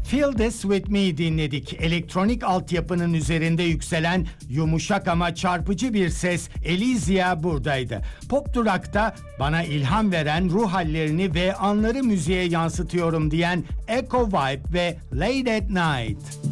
Feel This With Me dinledik. Elektronik altyapının üzerinde yükselen yumuşak ama çarpıcı bir ses Elysia buradaydı. Pop Durak'ta bana ilham veren ruh hallerini ve anları müziğe yansıtıyorum diyen Echo Vibe ve Late at Night.